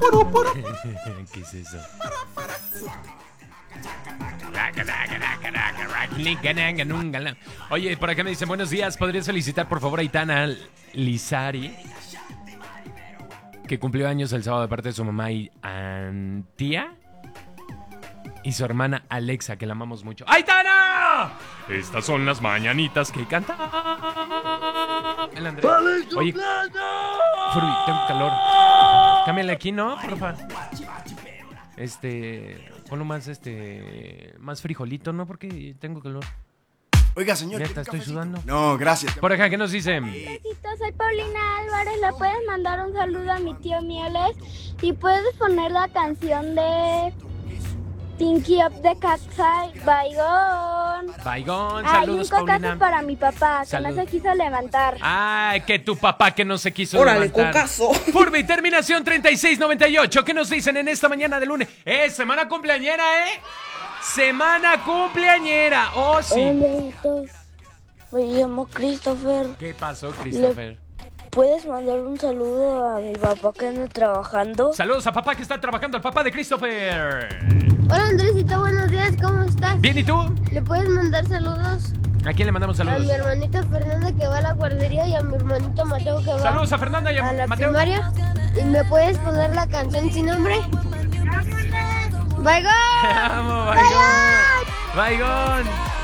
¿Qué es eso? Oye, por acá me dicen, buenos días, ¿podrías felicitar por favor a Itana Lizari, que cumplió años el sábado de parte de su mamá y tía? Y su hermana Alexa, que la amamos mucho. ¡Aitana! Estas son las mañanitas que canta el Andrés. Oye, Furby, tengo calor. Cámbiale aquí, ¿no? Porfa. Ponlo más, más frijolito, ¿no? Porque tengo calor. Oiga, señor. Neta, estoy sudando. No, gracias. Por acá, ¿qué nos dicen? Besito, soy Paulina Álvarez. ¿Le puedes mandar un saludo a mi tío Mieles? Y puedes poner la canción de Pinky Up the Cat's Eye, Baigón. Baigón, y saludos, un cocazo Paulina. para mi papá, que no se quiso levantar. Ay, que tu papá que no se quiso ¡Órale, levantar. cocazo! Furby, terminación 3698. ¿Qué nos dicen en esta mañana de lunes? Semana cumpleañera, Semana cumpleañera. Oh, sí. Hola, me llamo Christopher. ¿Qué pasó, Christopher? ¿Puedes mandar un saludo a mi papá que anda trabajando? Saludos a papá que está trabajando, el papá de Christopher. Hola, Andresito, buenos días, ¿cómo estás? Bien, ¿y tú? ¿Le puedes mandar saludos? ¿A quién le mandamos A mi saludos? hermanita Fernanda que va a la guardería y a mi hermanito Mateo que va Saludos a Fernanda y a a la Mateo. primaria. ¿Y me puedes poner la canción sin nombre? Te ¡Baigón! amo, Baigón. Baigón.